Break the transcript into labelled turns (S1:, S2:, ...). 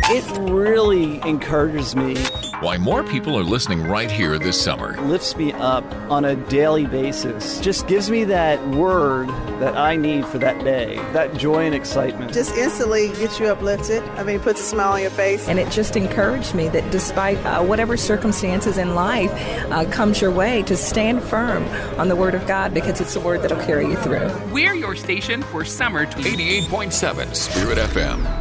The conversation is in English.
S1: It really encourages me.
S2: Why more people are listening right here this summer.
S1: Lifts me up on a daily basis. Just gives me that word that I need for that day. That joy and excitement.
S3: Just instantly gets you uplifted. Puts a smile on your face.
S4: And it just encouraged me that despite whatever circumstances in life comes your way, to stand firm on the Word of God, because it's the Word that'll carry you through.
S5: We're your station for summer
S2: 88.7 Spirit FM.